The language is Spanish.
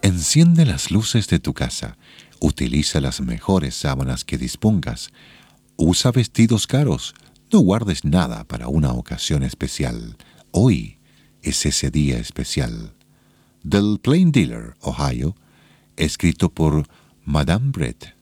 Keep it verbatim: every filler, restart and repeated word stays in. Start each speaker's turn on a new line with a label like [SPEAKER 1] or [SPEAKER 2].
[SPEAKER 1] Enciende las luces de tu casa. Utiliza las mejores sábanas que dispongas. Usa vestidos caros. No guardes nada para una ocasión especial. Hoy es ese día especial. Del Plain Dealer, Ohio, escrito por Madame Brett.